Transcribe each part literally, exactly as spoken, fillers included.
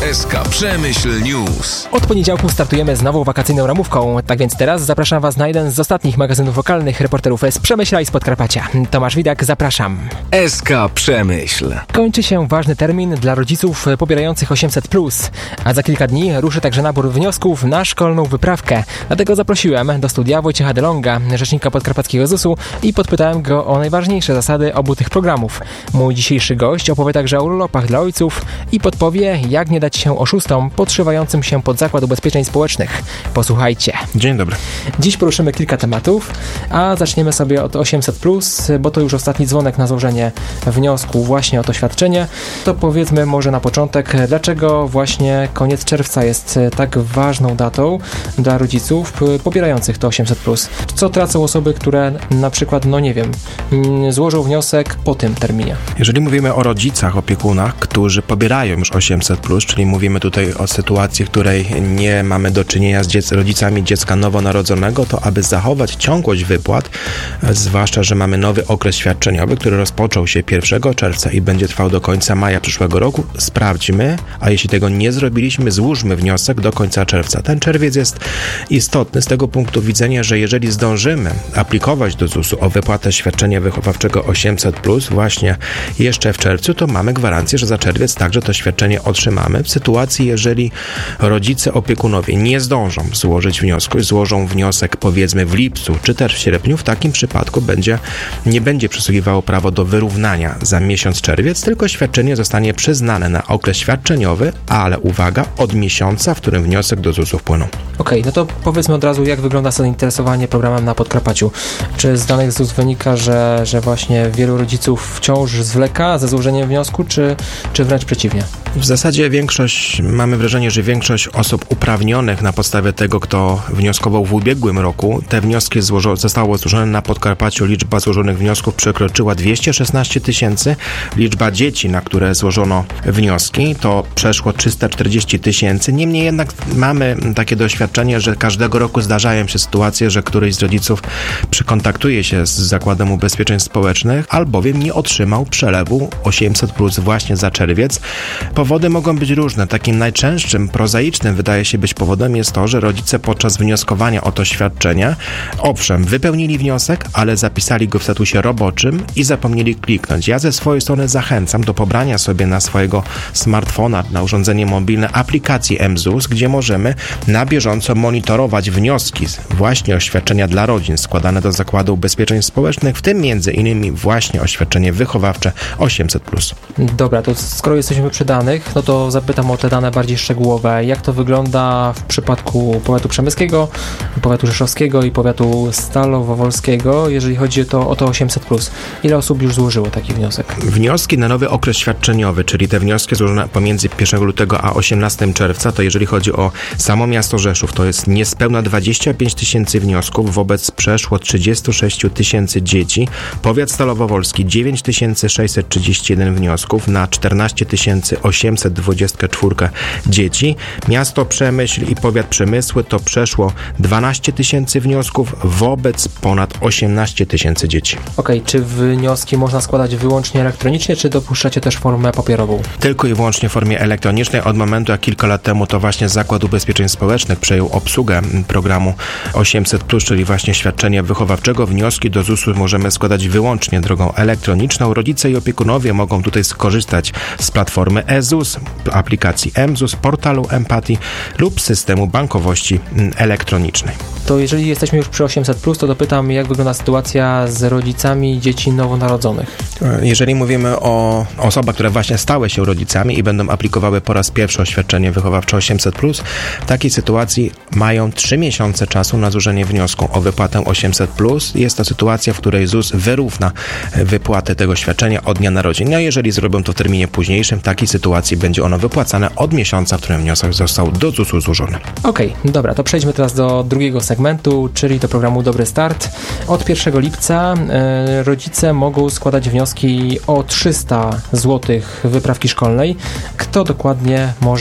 S K Przemyśl News. Od poniedziałku startujemy z nową wakacyjną ramówką. Tak więc teraz zapraszam Was na jeden z ostatnich magazynów lokalnych reporterów z Przemyśla i z Podkarpacia. Tomasz Widak, zapraszam. S K Przemyśl. Kończy się ważny termin dla rodziców pobierających osiemset plus, a za kilka dni ruszy także nabór wniosków na szkolną wyprawkę. Dlatego zaprosiłem do studia Wojciecha Delonga, rzecznika podkarpackiego zusu, i podpytałem go o najważniejsze zasady obu tych programów. Mój dzisiejszy gość opowie także o urlopach dla ojców i podpowie, jak nie dać się oszustom podszywającym się pod Zakład Ubezpieczeń Społecznych. Posłuchajcie. Dzień dobry. Dziś poruszymy kilka tematów, a zaczniemy sobie od osiemset plus, bo to już ostatni dzwonek na złożenie wniosku właśnie o to świadczenie. To powiedzmy może na początek, dlaczego właśnie koniec czerwca jest tak ważną datą dla rodziców pobierających to osiemset plus. Co tracą osoby, które na przykład, no nie wiem, złożą wniosek po tym terminie? Jeżeli mówimy o rodzicach, opiekunach, którzy pobierają już osiemset plus, czyli mówimy tutaj o sytuacji, w której nie mamy do czynienia z dziec- rodzicami dziecka nowonarodzonego, to aby zachować ciągłość wypłat, zwłaszcza, że mamy nowy okres świadczeniowy, który rozpoczął się pierwszego czerwca i będzie trwał do końca maja przyszłego roku, sprawdźmy, a jeśli tego nie zrobiliśmy, złóżmy wniosek do końca czerwca. Ten czerwiec jest istotny z tego punktu widzenia, że jeżeli zdążymy aplikować do zusu o wypłatę świadczenia wychowawczego osiemset plus właśnie jeszcze w czerwcu, to mamy gwarancję, że za czerwiec także to świadczenie otrzymamy. W sytuacji, jeżeli rodzice, opiekunowie nie zdążą złożyć wniosku, złożą wniosek powiedzmy w lipcu czy też w sierpniu, w takim przypadku będzie, nie będzie przysługiwało prawo do wyrównania za miesiąc czerwiec, tylko świadczenie zostanie przyznane na okres świadczeniowy, ale uwaga, od miesiąca, w którym wniosek do zusu wpłynął. Okej, okay, no to powiedzmy od razu, jak wygląda zainteresowanie programem na Podkarpaciu. Czy z danych ZUS wynika, że, że właśnie wielu rodziców wciąż zwleka ze złożeniem wniosku, czy, czy wręcz przeciwnie? W zasadzie większość, mamy wrażenie, że większość osób uprawnionych na podstawie tego, kto wnioskował w ubiegłym roku, te wnioski złożo, zostało złożone na Podkarpaciu. Liczba złożonych wniosków przekroczyła dwieście szesnaście tysięcy. Liczba dzieci, na które złożono wnioski, to przeszło trzysta czterdzieści tysięcy. Niemniej jednak mamy takie doświadczenie, że każdego roku zdarzają się sytuacje, że któryś z rodziców przykontaktuje się z Zakładem Ubezpieczeń Społecznych, albowiem nie otrzymał przelewu osiemset plus właśnie za czerwiec. Powody mogą być różne. Takim najczęstszym, prozaicznym wydaje się być powodem jest to, że rodzice podczas wnioskowania o to świadczenie, owszem, wypełnili wniosek, ale zapisali go w statusie roboczym i zapomnieli kliknąć. Ja ze swojej strony zachęcam do pobrania sobie na swojego smartfona, na urządzenie mobilne aplikacji M ZUS, gdzie możemy na bieżąco monitorować wnioski właśnie o świadczenia dla rodzin składane do Zakładu Ubezpieczeń Społecznych, w tym między innymi właśnie o świadczenie wychowawcze osiemset plus. Dobra, to skoro jesteśmy przy danych, no to zapytam o te dane bardziej szczegółowe. Jak to wygląda w przypadku powiatu przemyskiego, powiatu rzeszowskiego i powiatu stalowowolskiego, jeżeli chodzi to, o to osiemset plus? Ile osób już złożyło taki wniosek? Wnioski na nowy okres świadczeniowy, czyli te wnioski złożone pomiędzy pierwszego lutego a osiemnastego czerwca, to jeżeli chodzi o samo miasto Rzeszów, to jest niespełna dwadzieścia pięć tysięcy wniosków wobec przeszło trzydzieści sześć tysięcy dzieci. Powiat stalowowolski dziewięć tysięcy sześćset trzydzieści jeden wniosków na czternaście tysięcy osiemset dwadzieścia cztery dzieci. Miasto Przemyśl i powiat Przemysły to przeszło dwanaście tysięcy wniosków wobec ponad osiemnaście tysięcy dzieci. Okej, okay, czy wnioski można składać wyłącznie elektronicznie, czy dopuszczacie też formę papierową? Tylko i wyłącznie w formie elektronicznej. Od momentu, jak kilka lat temu to właśnie Zakład Ubezpieczeń Społecznych przejął obsługę programu osiemset plus, czyli właśnie świadczenia wychowawczego, wnioski do zusu możemy składać wyłącznie drogą elektroniczną. Rodzice i opiekunowie mogą tutaj skorzystać z platformy e ZUS, aplikacji M ZUS, portalu Empatii lub systemu bankowości elektronicznej. To jeżeli jesteśmy już przy osiemset plus, to dopytam, jak wygląda sytuacja z rodzicami dzieci nowonarodzonych? Jeżeli mówimy o osobach, które właśnie stały się rodzicami i będą aplikowały po raz pierwszy o świadczenie wychowawcze osiemset plus, w takiej sytuacji mają trzy miesiące czasu na złożenie wniosku o wypłatę osiemset plus. Jest to sytuacja, w której ZUS wyrówna wypłatę tego świadczenia od dnia narodzin. No jeżeli zrobią to w terminie późniejszym, w takiej sytuacji będzie ono wypłacane od miesiąca, w którym wniosek został do zusu złożony. Okej, okay, dobra, to przejdźmy teraz do drugiego segmentu, czyli do programu Dobry Start. Od pierwszego lipca e, rodzice mogą składać wnioski o trzysta złotych wyprawki szkolnej. Kto dokładnie może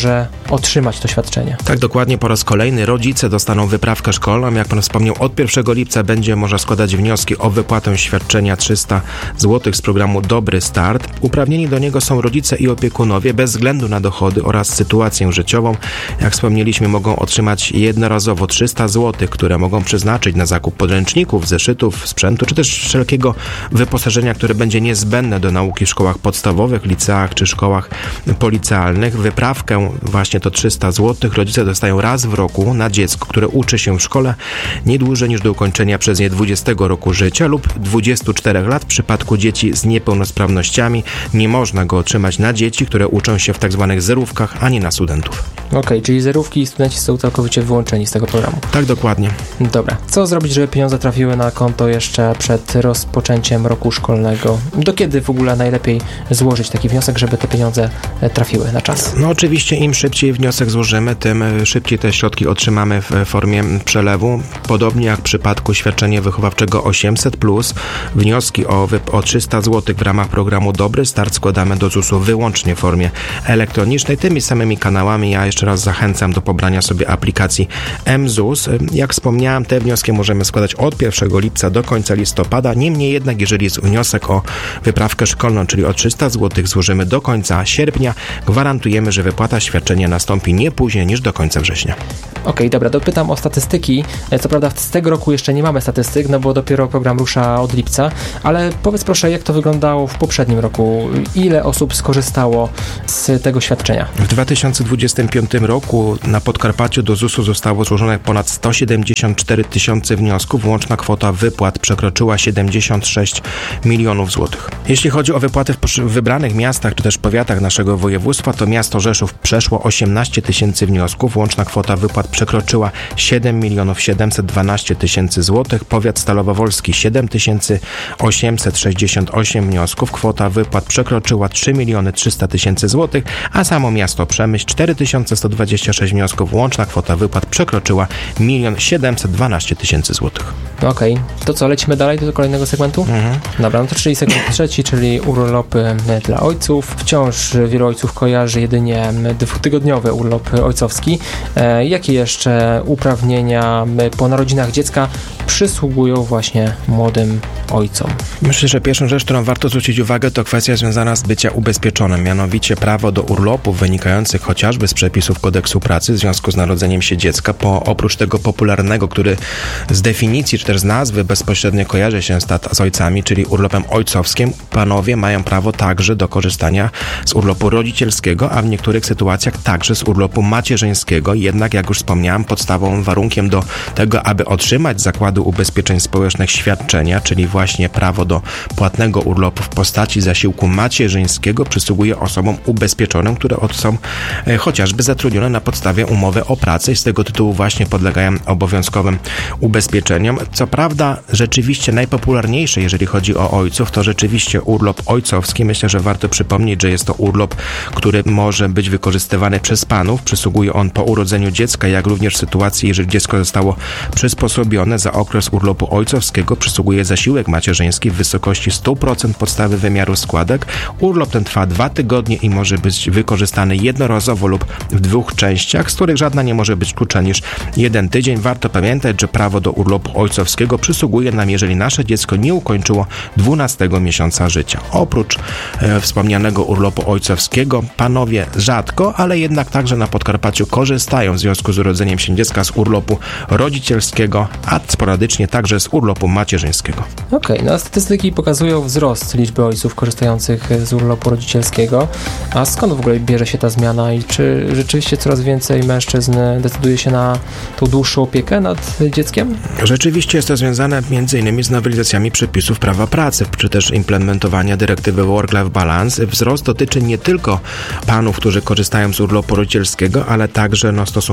otrzymać to świadczenie. Tak, dokładnie, po raz kolejny rodzice dostaną wyprawkę szkolną. Jak pan wspomniał, od pierwszego lipca będzie można składać wnioski o wypłatę świadczenia trzysta złotych z programu Dobry Start. Uprawnieni do niego są rodzice i opiekunowie bez względu na dochody oraz sytuację życiową. Jak wspomnieliśmy, mogą otrzymać jednorazowo trzysta złotych, które mogą przeznaczyć na zakup podręczników, zeszytów, sprzętu, czy też wszelkiego wyposażenia, które będzie niezbędne do nauki w szkołach podstawowych, liceach czy szkołach policealnych. Wyprawkę, właśnie to trzysta złotych, rodzice dostają raz w roku na dziecko, które uczy się w szkole nie dłużej niż do ukończenia przez nie dwudziestego roku życia lub dwudziestu czterech lat. W przypadku dzieci z niepełnosprawnościami nie można go otrzymać na dzieci, które uczą się w tak zwanych zerówkach, ani na studentów. Okej, okay, czyli zerówki i studenci są całkowicie wyłączeni z tego programu. Tak, dokładnie. Dobra. Co zrobić, żeby pieniądze trafiły na konto jeszcze przed rozpoczęciem roku szkolnego? Do kiedy w ogóle najlepiej złożyć taki wniosek, żeby te pieniądze trafiły na czas? No oczywiście im szybciej wniosek złożymy, tym szybciej te środki otrzymamy w formie przelewu. Podobnie jak w przypadku świadczenia wychowawczego osiemset plus, wnioski o, o trzysta złotych w ramach programu Dobry Start składamy do zusu wyłącznie w formie elektronicznej. Tymi samymi kanałami ja jeszcze raz zachęcam do pobrania sobie aplikacji mZUS. Jak wspomniałem, te wnioski możemy składać od pierwszego lipca do końca listopada. Niemniej jednak, jeżeli jest wniosek o wyprawkę szkolną, czyli o trzysta złotych, złożymy do końca sierpnia, gwarantujemy, że wypłata świadczenia nastąpi nie później niż do końca września. Okej, okay, dobra, dopytam o statystyki. Co prawda z tego roku jeszcze nie mamy statystyk, no bo dopiero program rusza od lipca, ale powiedz proszę, jak to wyglądało w poprzednim roku? Ile osób skorzystało z tego świadczenia? W dwa tysiące dwudziestym piątym roku na Podkarpaciu do zusu zostało złożonych ponad sto siedemdziesiąt cztery tysiące wniosków. Łączna kwota wypłat przekroczyła siedemdziesiąt sześć milionów złotych. Jeśli chodzi o wypłaty w wybranych miastach czy też powiatach naszego województwa, to miasto Rzeszów przeszło osiemnaście tysięcy wniosków. Łączna kwota wypłat przekroczyła siedem milionów siedemset dwanaście tysięcy złotych. Powiat Stalowo-Wolski siedem tysięcy osiemset sześćdziesiąt osiem wniosków. Kwota wypłat przekroczyła trzy miliony trzysta tysięcy złotych, a samo miasto Przemyśl cztery tysiące sto dwadzieścia sześć wniosków. Łączna kwota wypłat przekroczyła milion siedemset dwanaście tysięcy złotych. Okej, okay. To co, lecimy dalej do kolejnego segmentu? Mhm. Dobra, no to czyli segment trzeci, czyli urlopy dla ojców. Wciąż wielu ojców kojarzy jedynie dwutygodniowy urlop ojcowski. E, jakie jeszcze uprawnienia po narodzinach dziecka przysługują właśnie młodym ojcom? Myślę, że pierwszą rzecz, którą warto zwrócić uwagę, to kwestia związana z bycia ubezpieczonym, mianowicie prawo do urlopów wynikających chociażby z przepisów kodeksu pracy w związku z narodzeniem się dziecka. Po, oprócz tego popularnego, który z definicji czy też z nazwy bezpośrednio kojarzy się z, z ojcami, czyli urlopem ojcowskim, panowie mają prawo także do korzystania z urlopu rodzicielskiego, a w niektórych sytuacjach także z urlopu macierzyńskiego. Jednak, jak już wspomniałem, podstawowym warunkiem do tego, aby otrzymać z Zakładu Ubezpieczeń Społecznych świadczenia, czyli właśnie prawo do płatnego urlopu w postaci zasiłku macierzyńskiego, przysługuje osobom ubezpieczonym, które są e, chociażby zatrudnione na podstawie umowy o pracę i z tego tytułu właśnie podlegają obowiązkowym ubezpieczeniom. Co prawda, rzeczywiście najpopularniejsze, jeżeli chodzi o ojców, to rzeczywiście urlop ojcowski. Myślę, że warto przypomnieć, że jest to urlop, który może być wykorzystywany przez panów. Przysługuje on po urodzeniu dziecka, jak również w sytuacji, jeżeli dziecko zostało przysposobione. Za okres urlopu ojcowskiego przysługuje zasiłek macierzyński w wysokości sto procent podstawy wymiaru składek. Urlop ten trwa dwa tygodnie i może być wykorzystany jednorazowo lub w dwóch częściach, z których żadna nie może być krótsza niż jeden tydzień. Warto pamiętać, że prawo do urlopu ojcowskiego przysługuje nam, jeżeli nasze dziecko nie ukończyło dwunastego miesiąca życia. Oprócz e, wspomnianego urlopu ojcowskiego, panowie rzadko, ale jednak także na Podkarpaciu korzystają w związku z urodzeniem się dziecka z urlopu rodzicielskiego, a sporadycznie także z urlopu macierzyńskiego. Okej, okay, no statystyki pokazują wzrost liczby ojców korzystających z urlopu rodzicielskiego. A skąd w ogóle bierze się ta zmiana i czy rzeczywiście coraz więcej mężczyzn decyduje się na tą dłuższą opiekę nad dzieckiem? Rzeczywiście jest to związane między innymi z nowelizacjami przepisów prawa pracy, czy też implementowania dyrektywy Work-Life Balance. Wzrost dotyczy nie tylko panów, którzy korzystają z urlopu rodzicielskiego, ale także no, stosunkowo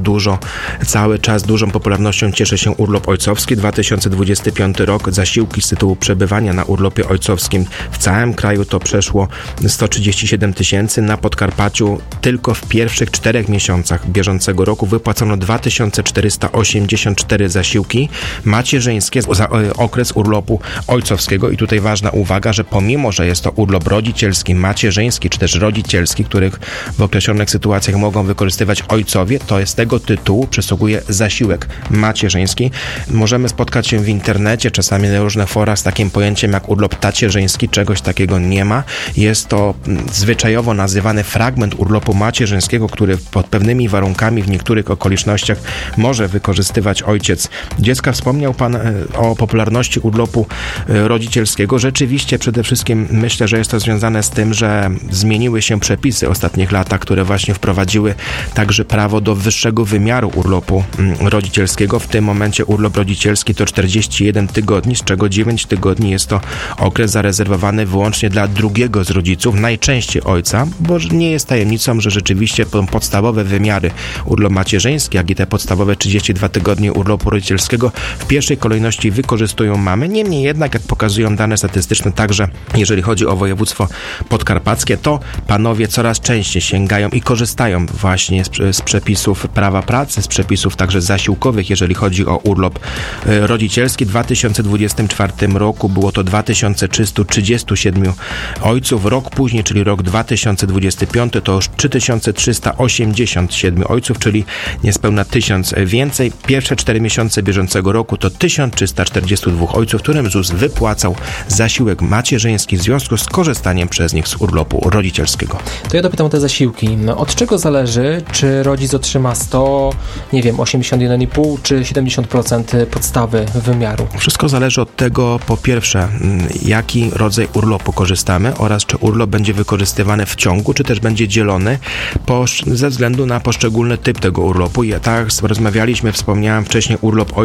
dużo, cały czas dużą popularnością cieszy się urlop ojcowski. dwa tysiące dwudziesty piąty rok, zasiłki z tytułu przebywania na urlopie ojcowskim w całym kraju to przeszło sto trzydzieści siedem tysięcy. Na Podkarpaciu tylko w pierwszych czterech miesiącach bieżącego roku wypłacono dwa tysiące czterysta osiemdziesiąt cztery zasiłki macierzyńskie za okres urlopu ojcowskiego. I tutaj ważna uwaga, że pomimo, że jest to urlop rodzicielski, macierzyński czy też rodzicielski, których w określonych sytuacjach mogą wykorzystywać ojcowie, to z tego tytułu przysługuje zasiłek macierzyński. Możemy spotkać się w internecie, czasami na różnych forach z takim pojęciem jak urlop tacierzyński. Czegoś takiego nie ma. Jest to zwyczajowo nazywany fragment urlopu macierzyńskiego, który pod pewnymi warunkami w niektórych okolicznościach może wykorzystywać ojciec dziecka. Wspomniał Pan o popularności urlopu rodzicielskiego. Rzeczywiście przede wszystkim myślę, że jest to związane z tym, że zmieniły się przepisy w ostatnich latach, które właśnie wprowadziły także prawo do wyższego wymiaru urlopu rodzicielskiego. W tym momencie urlop rodzicielski to czterdzieści jeden tygodni, z czego dziewięć tygodni jest to okres zarezerwowany wyłącznie dla drugiego z rodziców, najczęściej ojca, bo nie jest tajemnicą, że rzeczywiście podstawowe wymiary urlop macierzyński, jak i te podstawowe trzydzieści dwa tygodnie urlopu rodzicielskiego w pierwszej kolejności wykorzystują mamy. Niemniej jednak, jak pokazują dane statystyczne, także jeżeli chodzi o województwo podkarpackie, to panowie coraz częściej sięgają i korzystają właśnie z, z przepisów prawa pracy, z przepisów także zasiłkowych, jeżeli chodzi o urlop rodzicielski. W dwa tysiące dwudziestym czwartym roku było to dwa tysiące trzysta trzydzieści siedem ojców. Rok później, czyli rok dwa tysiące dwudziesty piąty, to już trzy tysiące trzysta osiemdziesiąt siedem ojców, czyli niespełna tysiąc więcej. Pierwsze cztery miesiące bieżącego roku to tysiąc trzysta czterdzieści dwa ojców, którym ZUS wypłacał zasiłek macierzyński w związku z korzystaniem przez nich z urlopu rodzicielskiego. To ja dopytam o te zasiłki. No, od czego zależy, czy rodzic otrzyma sto, nie wiem, osiemdziesiąt jeden i pół czy siedemdziesiąt procent podstawy wymiaru? Wszystko zależy od tego, po pierwsze, jaki rodzaj urlopu korzystamy oraz czy urlop będzie wykorzystywany w ciągu, czy też będzie dzielony po, ze względu na poszczególny typ tego urlopu. Ja tak rozmawialiśmy, wspomniałem wcześniej urlop ojcowski